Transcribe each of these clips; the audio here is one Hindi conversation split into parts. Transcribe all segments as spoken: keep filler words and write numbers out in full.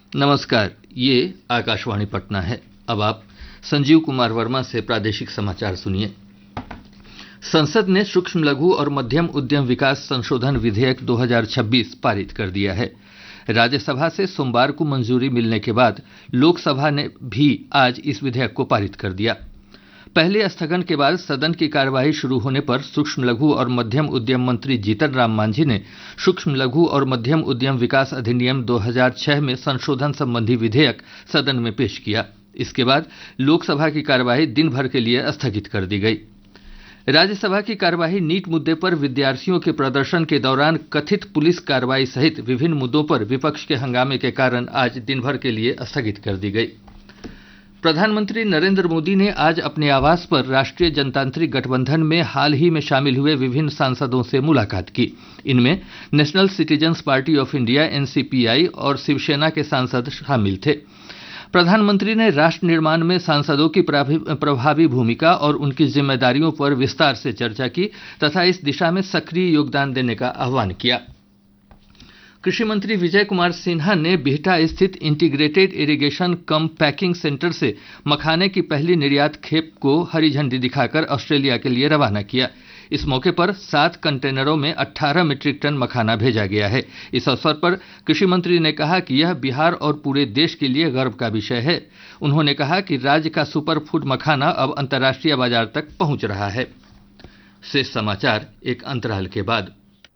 नमस्कार, ये आकाशवाणी पटना है। अब आप संजीव कुमार वर्मा से प्रादेशिक समाचार सुनिए। संसद ने सूक्ष्म लघु और मध्यम उद्यम विकास संशोधन विधेयक दो हज़ार छब्बीस पारित कर दिया है। राज्यसभा से सोमवार को मंजूरी मिलने के बाद लोकसभा ने भी आज इस विधेयक को पारित कर दिया। पहले स्थगन के बाद सदन की कार्यवाही शुरू होने पर सूक्ष्म लघु और मध्यम उद्यम मंत्री जीतन राम मांझी ने सूक्ष्म लघु और मध्यम उद्यम विकास अधिनियम दो हज़ार छह में संशोधन संबंधी विधेयक सदन में पेश किया। इसके बाद लोकसभा की कार्यवाही दिन भर के लिए स्थगित कर दी गई। राज्यसभा की कार्यवाही नीट मुद्दे पर विद्यार्थियों के प्रदर्शन के दौरान कथित पुलिस कार्रवाई सहित विभिन्न मुद्दों पर विपक्ष के हंगामे के कारण आज दिन भर के लिए स्थगित कर दी गई। प्रधानमंत्री नरेंद्र मोदी ने आज अपने आवास पर राष्ट्रीय जनतांत्रिक गठबंधन में हाल ही में शामिल हुए विभिन्न सांसदों से मुलाकात की। इनमें national citizens party of India N C P I और शिवसेना के सांसद शामिल थे। प्रधानमंत्री ने राष्ट्र निर्माण में सांसदों की प्रभावी भूमिका और उनकी जिम्मेदारियों पर विस्तार से चर्चा की तथा इस दिशा में सक्रिय योगदान देने का आह्वान किया। कृषि मंत्री विजय कुमार सिन्हा ने बिहटा स्थित इंटीग्रेटेड इरिगेशन कम पैकिंग सेंटर से मखाने की पहली निर्यात खेप को हरी झंडी दिखाकर ऑस्ट्रेलिया के लिए रवाना किया। इस मौके पर सात कंटेनरों में अठारह मीट्रिक टन मखाना भेजा गया है। इस अवसर पर कृषि मंत्री ने कहा कि यह बिहार और पूरे देश के लिए गर्व का विषय है। उन्होंने कहा कि राज्य का सुपर फूड मखाना अब अंतर्राष्ट्रीय बाजार तक पहुंच रहा है। शेष समाचार एक अंतराल के बाद।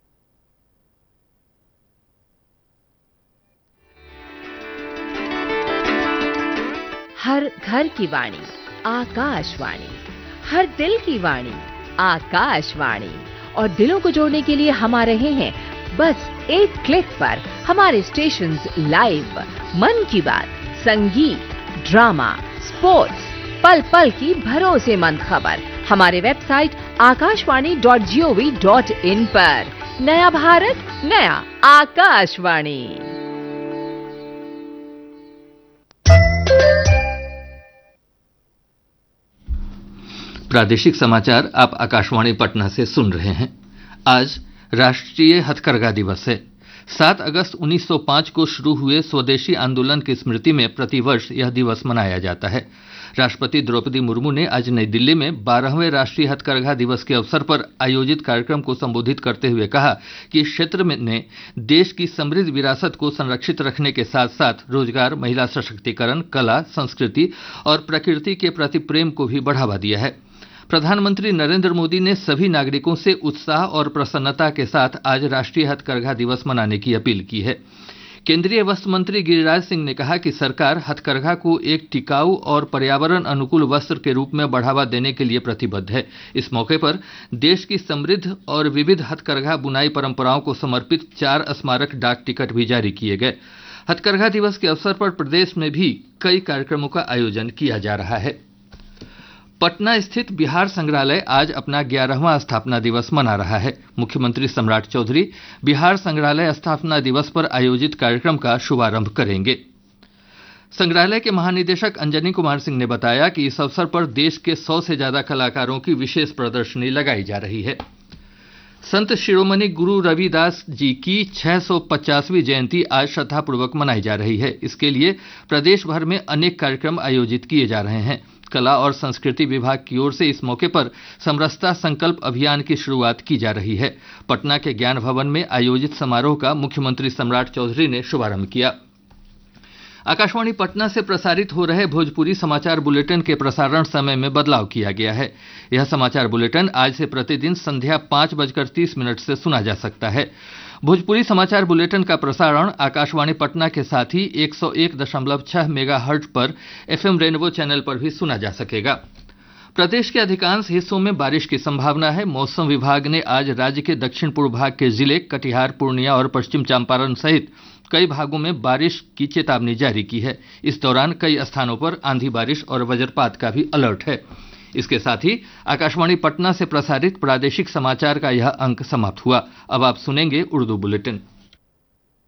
हर घर की वाणी आकाशवाणी, हर दिल की वाणी आकाशवाणी। और दिलों को जोड़ने के लिए हम आ रहे हैं बस एक क्लिक पर। हमारे स्टेशंस लाइव, मन की बात, संगीत, ड्रामा, स्पोर्ट्स, पल पल की भरोसेमंद खबर हमारे website Akashvani dot G O V dot in पर। नया भारत, नया आकाशवाणी। प्रादेशिक समाचार आप आकाशवाणी पटना से सुन रहे हैं। आज राष्ट्रीय हथकरघा दिवस है। सात अगस्त उन्नीस सौ पाँच को शुरू हुए स्वदेशी आंदोलन की स्मृति में प्रतिवर्ष यह दिवस मनाया जाता है। राष्ट्रपति द्रौपदी मुर्मू ने आज नई दिल्ली में बारहवें राष्ट्रीय हथकरघा दिवस के अवसर पर आयोजित कार्यक्रम को संबोधित करते हुए कहा कि इस क्षेत्र में ने देश की समृद्ध विरासत को संरक्षित रखने के साथ साथ रोजगार, महिला सशक्तिकरण, कला, संस्कृति और प्रकृति के प्रति प्रेम को भी बढ़ावा दिया है। प्रधानमंत्री नरेंद्र मोदी ने सभी नागरिकों से उत्साह और प्रसन्नता के साथ आज राष्ट्रीय हथकरघा दिवस मनाने की अपील की है। केंद्रीय वस्त्र मंत्री गिरिराज सिंह ने कहा कि सरकार हथकरघा को एक टिकाऊ और पर्यावरण अनुकूल वस्त्र के रूप में बढ़ावा देने के लिए प्रतिबद्ध है। इस मौके पर देश की समृद्ध और विविध हथकरघा बुनाई परंपराओं को समर्पित चार स्मारक डाक टिकट भी जारी किए गए। हथकरघा दिवस के अवसर पर प्रदेश में भी कई कार्यक्रमों का आयोजन किया जा रहा है। पटना स्थित बिहार संग्रहालय आज अपना ग्यारहवां स्थापना दिवस मना रहा है। मुख्यमंत्री सम्राट चौधरी बिहार संग्रहालय स्थापना दिवस पर आयोजित कार्यक्रम का शुभारंभ करेंगे। संग्रहालय के महानिदेशक अंजनी कुमार सिंह ने बताया कि इस अवसर पर देश के सौ से ज्यादा कलाकारों की विशेष प्रदर्शनी लगाई जा रही है। संत शिरोमणि गुरु रविदास जी की छह सौ पचासवीं जयंती आज श्रद्धापूर्वक मनाई जा रही है। इसके लिए प्रदेश भर में अनेक कार्यक्रम आयोजित किए जा रहे हैं। कला और संस्कृति विभाग की ओर से इस मौके पर समरसता संकल्प अभियान की शुरुआत की जा रही है। पटना के ज्ञान भवन में आयोजित समारोह का मुख्यमंत्री सम्राट चौधरी ने शुभारंभ किया। आकाशवाणी पटना से प्रसारित हो रहे भोजपुरी समाचार बुलेटिन के प्रसारण समय में बदलाव किया गया है। यह समाचार बुलेटिन आज से प्रतिदिन संध्या पाँच बजकर तीस मिनट से सुना जा सकता है। भोजपुरी समाचार बुलेटिन का प्रसारण आकाशवाणी पटना के साथ ही एक सौ एक दशमलव छह मेगाहर्ट्ज पर एफएम रेनबो चैनल पर भी सुना जा सकेगा। प्रदेश के अधिकांश हिस्सों में बारिश की संभावना है। मौसम विभाग ने आज राज्य के दक्षिण पूर्व भाग के जिले कटिहार, पूर्णिया और पश्चिम चंपारण सहित कई भागों में बारिश की चेतावनी जारी की है। इस दौरान कई स्थानों पर आंधी बारिश और वज्रपात का भी अलर्ट है। इसके साथ ही आकाशवाणी पटना से प्रसारित प्रादेशिक समाचार का यह अंक समाप्त हुआ। अब आप सुनेंगे उर्दू बुलेटिन।